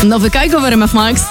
Nowy Kajgo w RMF Max.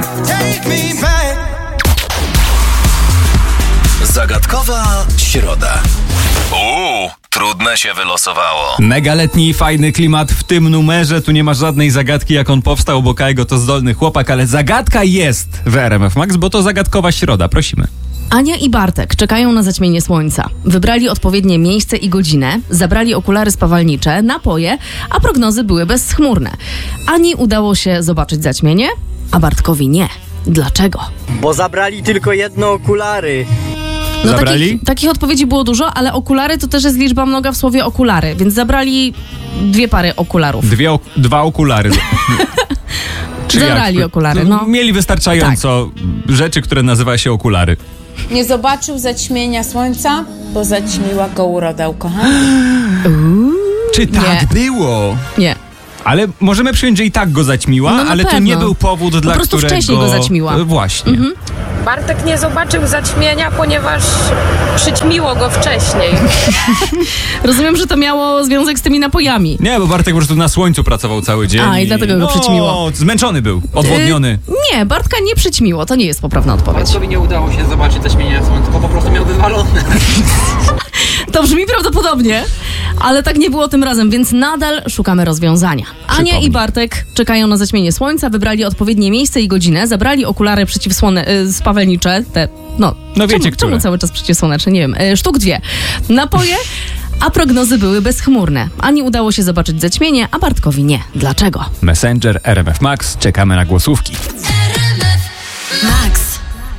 Zagadkowa środa. Trudne się wylosowało. Mega letni i fajny klimat w tym numerze. Tu nie ma żadnej zagadki, jak on powstał, bo Kajgo to zdolny chłopak, ale zagadka jest w RMF Max, bo to zagadkowa środa. Prosimy. Ania i Bartek czekają na zaćmienie słońca. Wybrali odpowiednie miejsce i godzinę, zabrali okulary spawalnicze, napoje, a prognozy były bezchmurne. Ani udało się zobaczyć zaćmienie, a Bartkowi nie. Dlaczego? Bo zabrali tylko jedne okulary. No Zabrali? Takich odpowiedzi było dużo, ale okulary to też jest liczba mnoga w słowie okulary, więc zabrali 2 pary okularów. 2 okulary. Zabrali okulary, no. Mieli wystarczająco rzeczy, które nazywa się okulary. Nie zobaczył zaćmienia słońca, bo zaćmiła go uroda ukochana. Czy tak było? Nie. Ale możemy przyjąć, że i tak go zaćmiła, No na ale pewno. to nie był powód, dla prostu którego... wcześniej go zaćmiła. Właśnie. Bartek nie zobaczył zaćmienia, ponieważ przyćmiło go wcześniej. Rozumiem, że to miało związek z tymi napojami. Nie, bo Bartek po prostu na słońcu pracował cały dzień. A, i dlatego go przyćmiło. Zmęczony był, odwodniony. Nie, Bartka nie przyćmiło, to nie jest poprawna odpowiedź. Bartkowi nie udało się zobaczyć zaćmienia słońca, bo po prostu miał wywalone. To brzmi prawdopodobnie, ale tak nie było tym razem, więc nadal szukamy rozwiązania. Ania Przypomnij. i Bartek czekają na zaćmienie słońca, wybrali odpowiednie miejsce i godzinę, zabrali okulary spawalnicze, No wiecie, czemu cały czas przeciwsłoneczne, nie wiem, sztuk 2. Napoje, a prognozy były bezchmurne. Ani udało się zobaczyć zaćmienie, a Bartkowi nie. Dlaczego? Messenger, RMF Max, czekamy na głosówki. Max.